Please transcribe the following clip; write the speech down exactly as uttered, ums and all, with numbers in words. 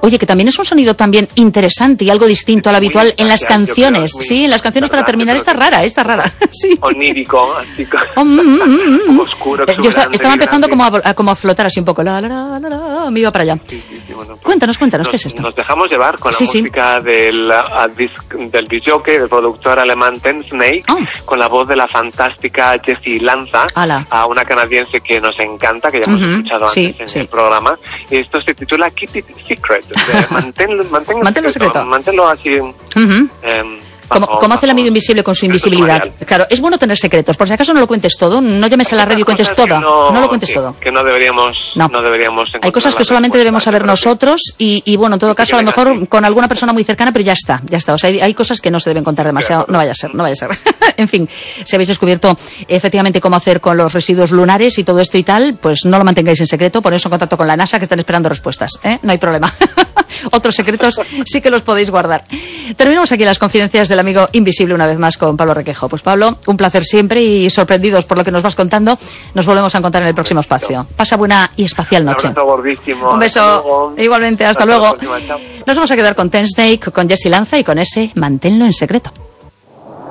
Oye, que también es un sonido también interesante y algo distinto al habitual en las canciones. Muy, sí, en las canciones para terminar esta rara, esta rara. Sí. Onírico, así oh, mm, mm, mm. oscuro. Yo está, estaba empezando como a, a, como a flotar así un poco. La, la, la, la, la, me iba para allá. Sí, sí, sí, bueno, pues cuéntanos, cuéntanos, nos, ¿qué es esto? Nos dejamos llevar con sí, la sí. música del, del disjockey, del productor alemán Ten Snake, oh. con la voz de la fantástica Jessie Lanza, Ala. a una canadiense que nos encanta, que ya hemos uh-huh. escuchado antes sí, en sí. el programa. Y esto se titula Keep It Secret. De, mantén, manténlo, manténlo secreto. secreto. Manténlo así. Uh-huh. eh, Como, como hace el amigo invisible con su invisibilidad. Claro, es bueno tener secretos. Por si acaso no lo cuentes todo, no llames a la radio y cuentes todo. No, no lo cuentes que, todo. Que no deberíamos. No, no deberíamos. Hay cosas que solamente debemos saber nosotros y, y bueno, en todo caso, a lo mejor así. Con alguna persona muy cercana, pero ya está, ya está. O sea, hay, hay cosas que no se deben contar demasiado. No vaya a ser, no vaya a ser. En fin, si habéis descubierto efectivamente cómo hacer con los residuos lunares y todo esto y tal, pues no lo mantengáis en secreto. Poneos en contacto con la NASA que están esperando respuestas. ¿eh? No hay problema. Otros secretos sí que los podéis guardar. Terminamos aquí las confidencias del amigo invisible una vez más con Pablo Requejo. Pues Pablo, un placer siempre y sorprendidos por lo que nos vas contando. Nos volvemos a encontrar en el próximo espacio. Pasa buena y espacial noche. Un abrazo gordísimo. Un beso. Igualmente, hasta, hasta luego. Nos vamos a quedar con Ten Snake, con Jessie Lanza y con ese Manténlo en secreto.